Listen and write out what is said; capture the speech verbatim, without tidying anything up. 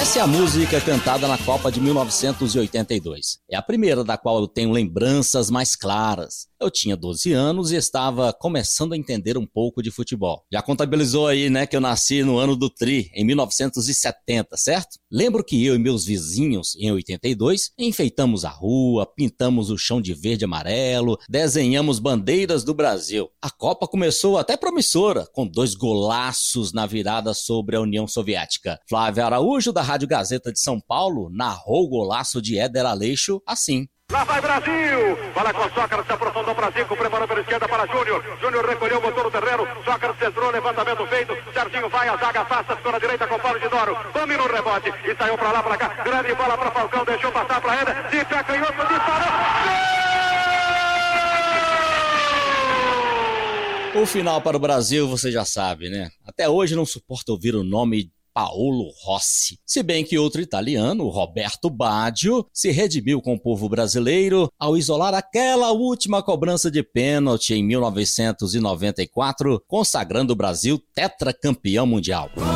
Essa é a música cantada na Copa de mil novecentos e oitenta e dois. É a primeira da qual eu tenho lembranças mais claras. Eu tinha doze anos e estava começando a entender um pouco de futebol. Já contabilizou aí, né, que eu nasci no ano do Tri, em mil novecentos e setenta, certo? Lembro que eu e meus vizinhos, em oitenta e dois, enfeitamos a rua, pintamos o chão de verde e amarelo, desenhamos bandeiras do Brasil. A Copa começou até promissora, com dois golaços na virada sobre a União Soviética. Flávio Araújo, da Rádio Gazeta de São Paulo, narrou o golaço de Éder Aleixo assim. Lá vai Brasil! Bola com Sócrates, aprofundou para Zico, preparou pela esquerda para Júnior. Júnior recolheu, botou no terreno. Sócrates entrou, levantamento feito. Serginho vai, a zaga afasta, ficou na direita com o Paulo de Doro. Domina o rebote e saiu para lá, para cá. Grande bola para Falcão, deixou passar para ele. De pé canhoto, disparou. O final para o Brasil, você já sabe, né? Até hoje não suporto ouvir o nome Paolo Rossi. Se bem que outro italiano, Roberto Baggio, se redimiu com o povo brasileiro ao isolar aquela última cobrança de pênalti em mil novecentos e noventa e quatro, consagrando o Brasil tetracampeão mundial.